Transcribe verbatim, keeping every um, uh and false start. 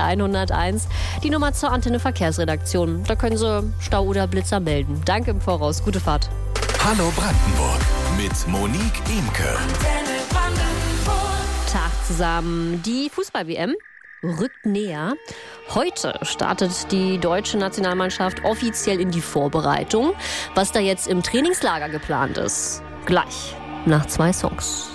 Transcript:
hunderteins, die Nummer zur Antenne Verkehrsredaktion. Da können Sie Stau oder Blitzer melden. Danke im Voraus. Gute Fahrt. Hallo Brandenburg mit Monique Imke. Tag zusammen. Die Fußball-W M rückt näher. Heute startet die deutsche Nationalmannschaft offiziell in die Vorbereitung. Was da jetzt im Trainingslager geplant ist, gleich nach zwei Songs.